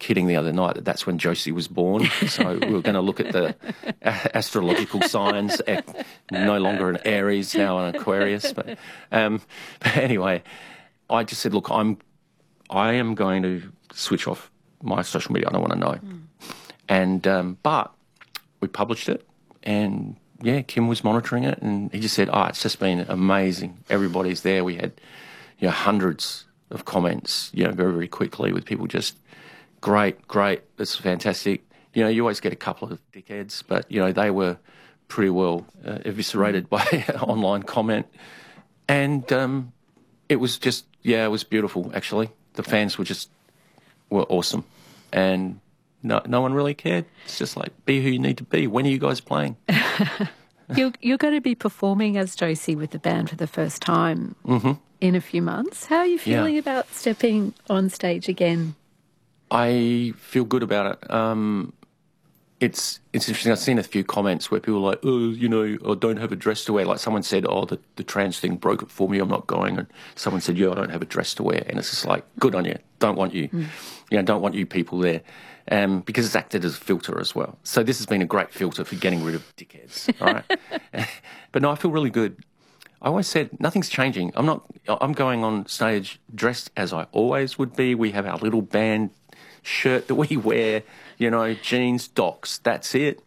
kidding the other night that that's when Josie was born. So we were going to look at the astrological signs. No longer an Aries, now an Aquarius. But anyway, I just said, look, I am going to switch off my social media. I don't want to know. And but we published it, and yeah, Kim was monitoring it, and he just said, it's just been amazing. Everybody's there. We had hundreds of comments, very, very quickly, with people just, great, that's fantastic. You always get a couple of dickheads, but, they were pretty well eviscerated by online comment. And it was just, it was beautiful, actually. The fans were awesome. And no one really cared. It's just like, be who you need to be. When are you guys playing? You're going to be performing as Josie with the band for the first time in a few months. How are you feeling about stepping on stage again? I feel good about it. It's interesting. I've seen a few comments where people are like, I don't have a dress to wear. Like someone said, the trans thing broke it for me, I'm not going. And someone said, I don't have a dress to wear. And it's just like, good on you. Don't want you. Don't want you people there. Because it's acted as a filter as well. So this has been a great filter for getting rid of dickheads, all right? But no, I feel really good. I always said nothing's changing. I'm going on stage dressed as I always would be. We have our little band shirt that we wear, jeans, docs, that's it.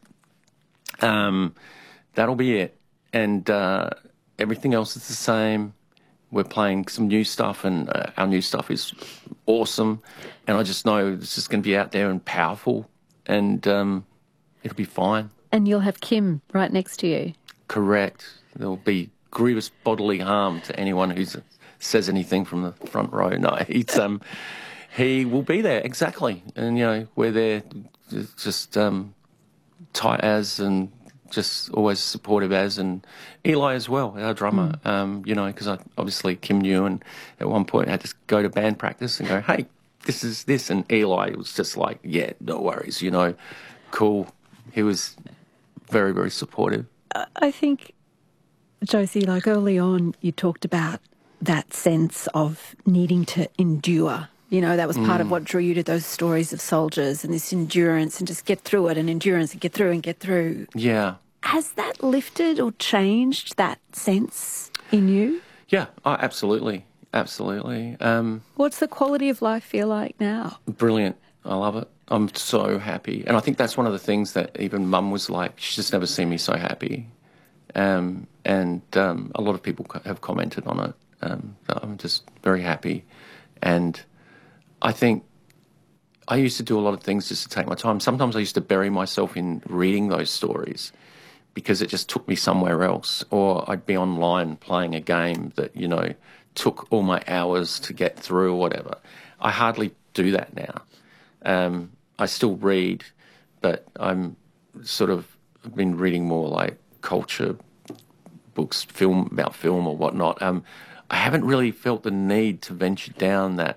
That'll be it. And everything else is the same. We're playing some new stuff, and our new stuff is awesome. And I just know it's just going to be out there and powerful, and it'll be fine. And you'll have Kim right next to you. Correct. There'll be grievous bodily harm to anyone who says anything from the front row. No, he will be there, exactly. And, we're there just tight as, and just always supportive as, and Eli as well, our drummer, because obviously Kim knew, and at one point I had to go to band practice and go, hey, this is this, and Eli was just like, yeah, no worries, cool. He was very, very supportive. I think, Josie, like early on you talked about that sense of needing to endure. That was part of what drew you to those stories of soldiers, and this endurance, and just get through it, and endurance, and get through and get through. Yeah. Has that lifted or changed that sense in you? Yeah, absolutely. Absolutely. What's the quality of life feel like now? Brilliant. I love it. I'm so happy. And I think that's one of the things that even Mum was like, she's just never seen me so happy. And a lot of people have commented on it. I'm just very happy. And I think I used to do a lot of things just to take my time. Sometimes I used to bury myself in reading those stories because it just took me somewhere else. Or I'd be online playing a game that, took all my hours to get through or whatever. I hardly do that now. I still read, but I've been reading more like culture books, about film or whatnot. I haven't really felt the need to venture down that,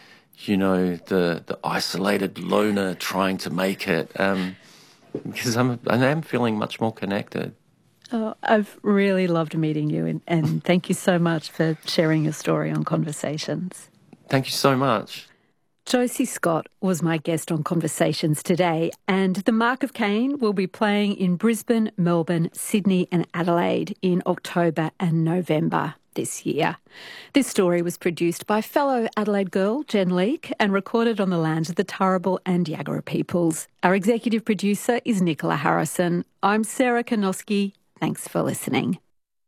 the isolated loner trying to make it, because I am feeling much more connected. Oh, I've really loved meeting you, and thank you so much for sharing your story on Conversations. Thank you so much. Josie Scott was my guest on Conversations today, and The Mark of Cain will be playing in Brisbane, Melbourne, Sydney and Adelaide in October and November this year. This story was produced by fellow Adelaide girl Jen Leake and recorded on the lands of the Turrbal and Yagara peoples. Our executive producer is Nicola Harrison. I'm Sarah Kanoski. Thanks for listening.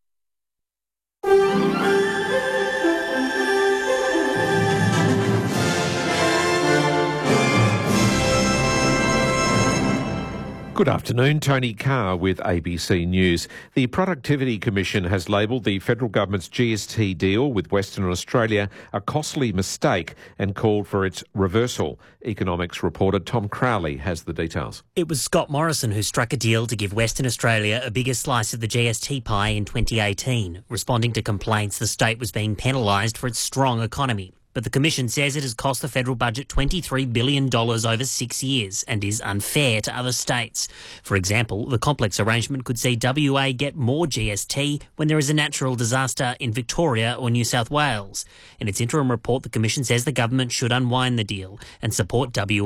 Good afternoon, Tony Carr with ABC News. The Productivity Commission has labelled the federal government's GST deal with Western Australia a costly mistake and called for its reversal. Economics reporter Tom Crowley has the details. It was Scott Morrison who struck a deal to give Western Australia a bigger slice of the GST pie in 2018, responding to complaints the state was being penalised for its strong economy. But the Commission says it has cost the federal budget $23 billion over 6 years and is unfair to other states. For example, the complex arrangement could see WA get more GST when there is a natural disaster in Victoria or New South Wales. In its interim report, the Commission says the government should unwind the deal and support WA